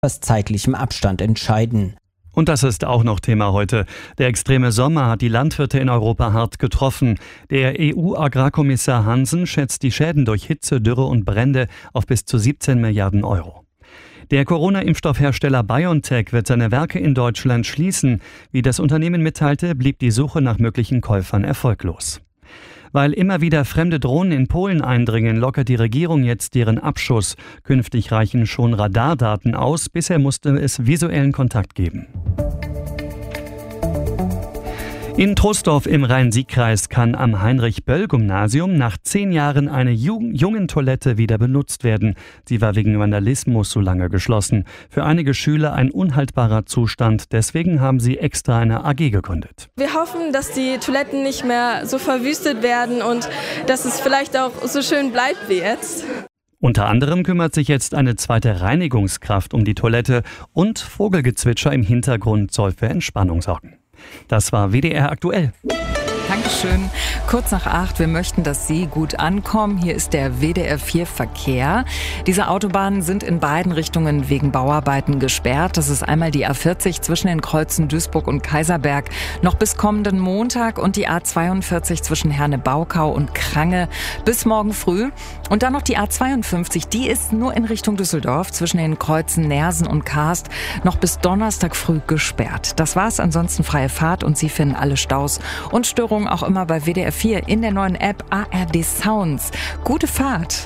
zeitlichem Abstand entscheiden. Und das ist auch noch Thema heute. Der extreme Sommer hat die Landwirte in Europa hart getroffen. Der EU-Agrarkommissar Hansen schätzt die Schäden durch Hitze, Dürre und Brände auf bis zu 17 Milliarden Euro. Der Corona-Impfstoffhersteller BioNTech wird seine Werke in Deutschland schließen. Wie das Unternehmen mitteilte, blieb die Suche nach möglichen Käufern erfolglos. Weil immer wieder fremde Drohnen in Polen eindringen, lockert die Regierung jetzt deren Abschuss. Künftig reichen schon Radardaten aus. Bisher musste es visuellen Kontakt geben. In Troisdorf im Rhein-Sieg-Kreis kann am Heinrich-Böll-Gymnasium nach 10 Jahren eine Jungentoilette wieder benutzt werden. Sie war wegen Vandalismus so lange geschlossen. Für einige Schüler ein unhaltbarer Zustand. Deswegen haben sie extra eine AG gegründet. Wir hoffen, dass die Toiletten nicht mehr so verwüstet werden und dass es vielleicht auch so schön bleibt wie jetzt. Unter anderem kümmert sich jetzt eine zweite Reinigungskraft um die Toilette und Vogelgezwitscher im Hintergrund soll für Entspannung sorgen. Das war WDR aktuell. Dankeschön. Kurz nach 8. Wir möchten, dass Sie gut ankommen. Hier ist der WDR 4 Verkehr. Diese Autobahnen sind in beiden Richtungen wegen Bauarbeiten gesperrt. Das ist einmal die A40 zwischen den Kreuzen Duisburg und Kaiserberg noch bis kommenden Montag und die A42 zwischen Herne-Baukau und Krange bis morgen früh. Und dann noch die A52, die ist nur in Richtung Düsseldorf zwischen den Kreuzen Nersen und Karst noch bis Donnerstag früh gesperrt. Das war's, ansonsten freie Fahrt und Sie finden alle Staus und Störungen auch immer bei WDR 4 in der neuen App ARD Sounds. Gute Fahrt!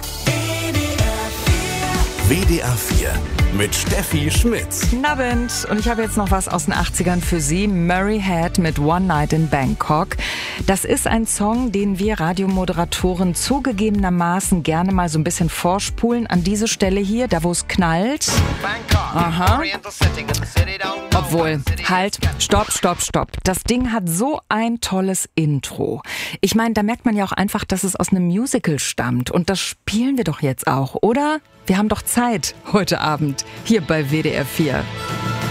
WDR 4 mit Steffi Schmitz. Guten Abend. Und ich habe jetzt noch was aus den 80ern für Sie. Murray Head mit One Night in Bangkok. Das ist ein Song, den wir Radiomoderatoren zugegebenermaßen gerne mal so ein bisschen vorspulen. An diese Stelle hier, da wo es knallt. Aha. Obwohl, halt, stopp. Das Ding hat so ein tolles Intro. Ich meine, da merkt man ja auch einfach, dass es aus einem Musical stammt. Und das spielen wir doch jetzt auch, oder? Wir haben doch Zeit heute Abend hier bei WDR 4.